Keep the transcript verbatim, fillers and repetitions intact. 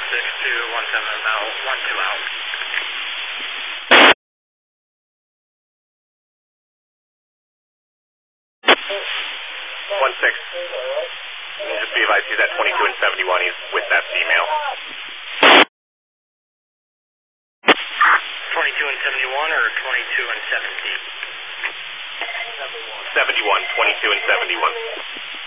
six two, one seven out, one two out. One six. And just be advised, he's at twenty-two and seventy-one. He's with that female. Twenty-two and seventy-one or twenty-two and seventy? seventy-one. Twenty-two and seventy-one.